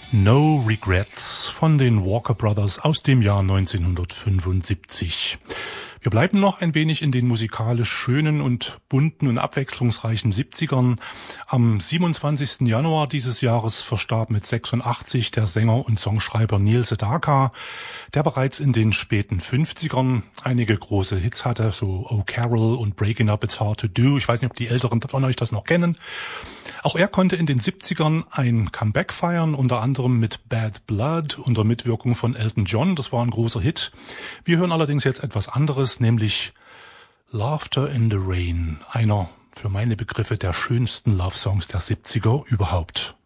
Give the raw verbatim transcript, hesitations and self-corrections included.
No Regrets von den Walker Brothers aus dem Jahr neunzehnhundertfünfundsiebzig. Wir bleiben noch ein wenig in den musikalisch schönen und bunten und abwechslungsreichen siebzigern. Am siebenundzwanzigsten Januar dieses Jahres verstarb mit sechsundachtzig der Sänger und Songschreiber Neil Sedaka, der bereits in den späten fünfzigern einige große Hits hatte, so Oh Carol und Breaking Up It's Hard to Do. Ich weiß nicht, ob die Älteren von euch das noch kennen. Auch er konnte in den siebzigern ein Comeback feiern, unter anderem mit Bad Blood unter Mitwirkung von Elton John. Das war ein großer Hit. Wir hören allerdings jetzt etwas anderes, nämlich Laughter in the Rain, einer für meine Begriffe der schönsten Love-Songs der siebziger überhaupt.